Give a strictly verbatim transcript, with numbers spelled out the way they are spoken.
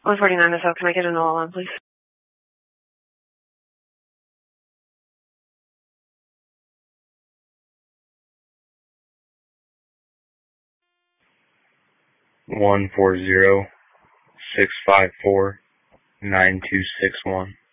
one forty-nine S L, can I get an all on, please? One four zero six five four nine two six one.